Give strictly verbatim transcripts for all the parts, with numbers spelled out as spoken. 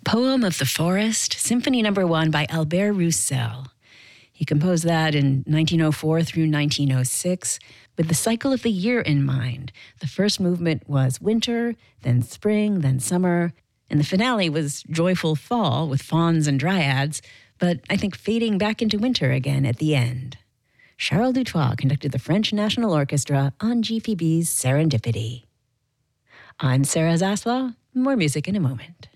Poem of the Forest, Symphony Number One by Albert Roussel. He composed that in nineteen oh four through nineteen oh six with the cycle of the year in mind. The first movement was winter, then spring, then summer, and the finale was joyful fall with fauns and dryads, but I think fading back into winter again at the end. Charles Dutoit conducted the French National Orchestra on G P B's Serendipity. I'm Sarah Zaslow. More music in a moment.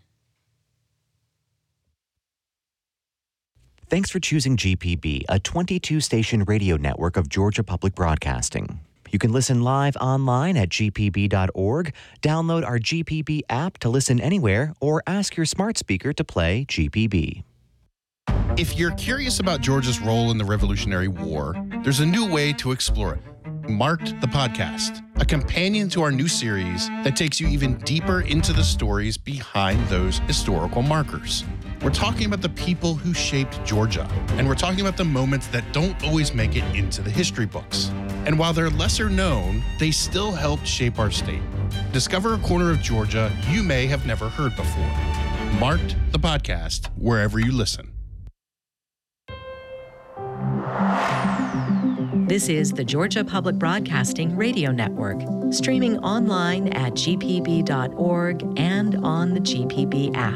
Thanks for choosing G P B, a twenty-two station radio network of Georgia Public Broadcasting. You can listen live online at g p b dot org, download our G P B app to listen anywhere, or ask your smart speaker to play G P B. If you're curious about Georgia's role in the Revolutionary War, there's a new way to explore it. Marked the Podcast, a companion to our new series that takes you even deeper into the stories behind those historical markers. We're talking about the people who shaped Georgia, and we're talking about the moments that don't always make it into the history books. And while they're lesser known, they still helped shape our state. Discover a corner of Georgia you may have never heard before. Marked the Podcast, wherever you listen. This is the Georgia Public Broadcasting Radio Network, streaming online at g p b dot org and on the G P B app.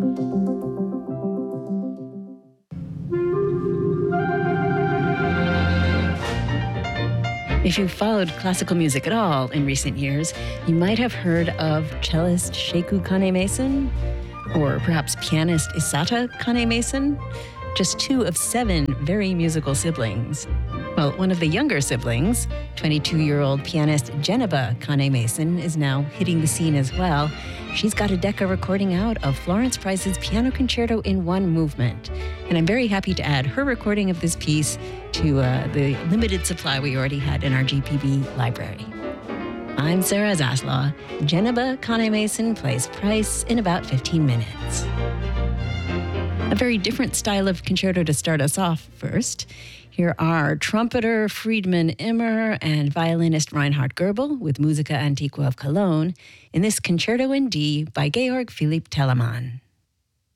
If you've followed classical music at all in recent years, you might have heard of cellist Sekou Kane-Mason, or perhaps pianist Isata Kane-Mason, just two of seven very musical siblings. Well, one of the younger siblings, twenty-two-year-old pianist Geneba Kane-Mason, is now hitting the scene as well. She's got a Decca recording out of Florence Price's Piano Concerto in One Movement. And I'm very happy to add her recording of this piece to uh, the limited supply we already had in our G P B library. I'm Sarah Zaslow. Geneba Kane-Mason plays Price in about fifteen minutes. A very different style of concerto to start us off first. Here are trumpeter Friedman Immer and violinist Reinhard Goebel with Musica Antiqua of Cologne in this Concerto in D by Georg Philipp Telemann.